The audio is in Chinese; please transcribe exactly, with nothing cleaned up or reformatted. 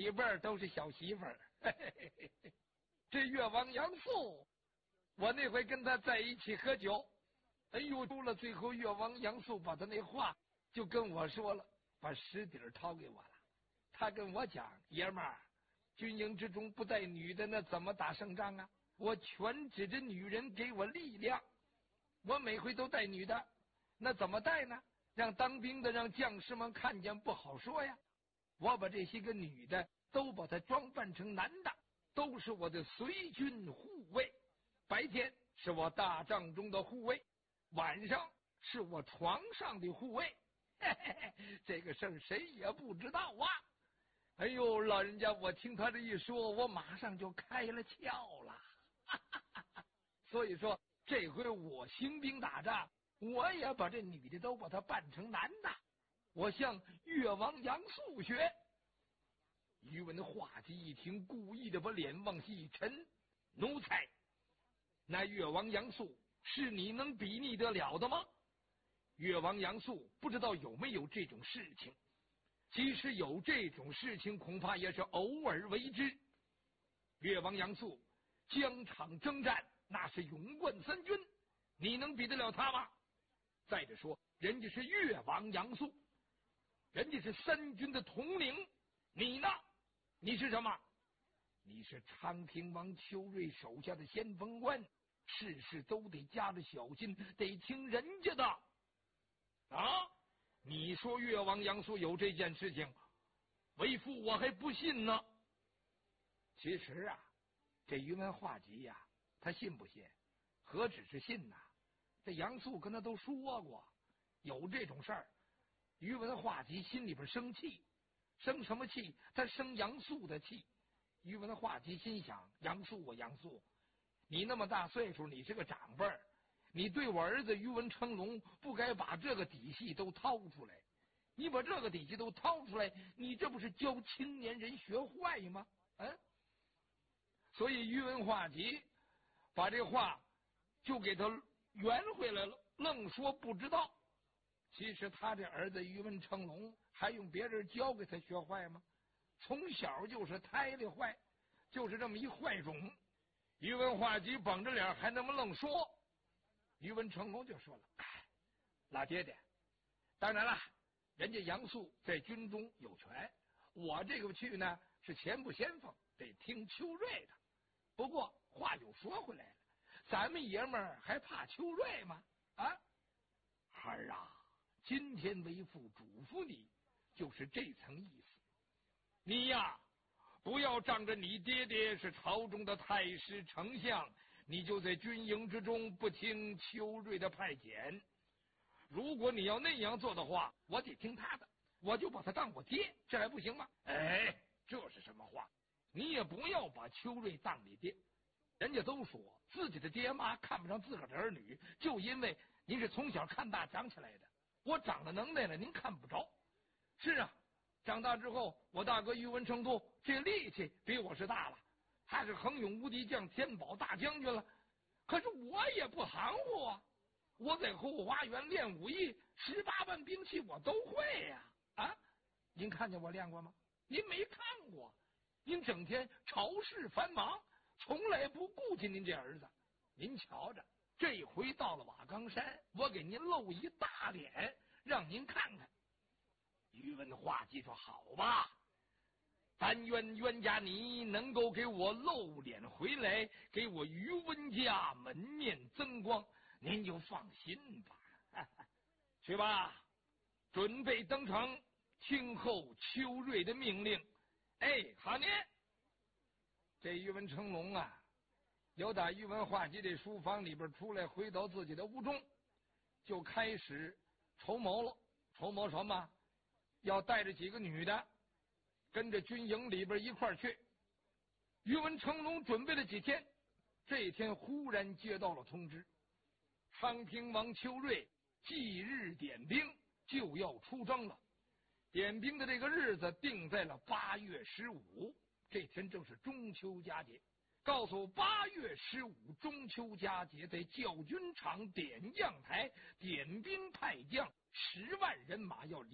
一辈都是小媳妇儿。这越王杨素，我那回跟他在一起喝酒，哎呦，出了最后越王杨素把他那话就跟我说了，把实底儿掏给我了。他跟我讲，爷们儿，军营之中不带女的，那怎么打胜仗啊？我全指着女人给我力量，我每回都带女的，那怎么带呢？让当兵的让将士们看见不好说呀。我把这些个女的都把她装扮成男的，都是我的随军护卫。白天是我大帐中的护卫，晚上是我床上的护卫。嘿嘿嘿，这个事儿谁也不知道啊。哎呦，老人家，我听他这一说，我马上就开了窍了。所以说，这回我行兵打仗，我也把这女的都把她扮成男的，我向越王杨素学。宇文化及一听，故意的把脸往西一沉，奴才，那越王杨素是你能比拟得了的吗？越王杨素不知道有没有这种事情，即使有这种事情，恐怕也是偶尔为之。越王杨素疆场征战，那是勇冠三军，你能比得了他吗？再者说，人家是越王杨素，人家是三军的统领，你呢？你是什么？你是昌平王邱瑞手下的先锋官，事事都得加着小心，得听人家的啊！你说越王杨素有这件事情，为父我还不信呢。其实啊，这宇文化及呀、啊，他信不信？何止是信呐、啊？这杨素跟他都说过，有这种事儿。宇文化及心里边生气，生什么气？他生杨素的气。宇文化及心想：杨素啊，杨素，你那么大岁数，你是个长辈儿，你对我儿子宇文成龙不该把这个底细都掏出来。你把这个底细都掏出来，你这不是教青年人学坏吗？嗯。所以宇文化及把这话就给他圆回来了，愣说不知道。其实他这儿子宇文成龙还用别人教给他学坏吗？从小就是胎里坏，就是这么一坏种。宇文化及绷着脸还那么愣说。宇文成龙就说了：“哎，老爹爹，当然了，人家杨素在军中有权，我这个去呢是前部先锋，得听邱瑞的。不过话又说回来了，咱们爷们儿还怕邱瑞吗？啊，孩儿啊，今天为父嘱咐你，就是这层意思。你呀，不要仗着你爹爹是朝中的太师丞相，你就在军营之中不听邱瑞的派遣。如果你要那样做的话，我得听他的，我就把他当我爹，这还不行吗？哎，这是什么话？你也不要把邱瑞当你爹。人家都说自己的爹妈看不上自个儿的儿女，就因为您是从小看大长起来的。我长了能耐了，您看不着。是啊，长大之后，我大哥宇文成都这力气比我是大了，他是横勇无敌将天宝大将军了。可是我也不含糊啊，我在后花园练武艺，十八般兵器我都会呀、啊！啊，您看见我练过吗？您没看过，您整天朝事繁忙，从来不顾及您这儿子。您瞧着，这回到了瓦岗山，我给您露一大脸，让您看看。宇文化及说：“好吧，但愿冤家你能够给我露脸回来，给我宇文家门面增光，您就放心吧。去吧，准备登城，听候邱瑞的命令。”哎，好呢。这宇文成龙啊，由打宇文化及这书房里边出来，回到自己的屋中，就开始筹谋了。筹谋什么？要带着几个女的跟着军营里边一块儿去。宇文成龙准备了几天，这一天忽然接到了通知，昌平王邱瑞即日点兵，就要出征了。点兵的这个日子定在了八月十五，这天正是中秋佳节。告诉八月十五中秋佳节，在教军场点将台点兵派将十万人马要